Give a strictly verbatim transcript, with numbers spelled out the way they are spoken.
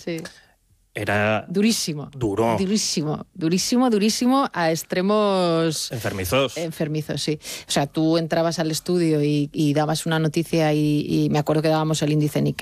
Sí. Era durísimo. Duro. Durísimo, durísimo, durísimo a extremos... Enfermizos. Enfermizos, sí. O sea, tú entrabas al estudio y, y dabas una noticia y, y me acuerdo que dábamos el índice Nikkei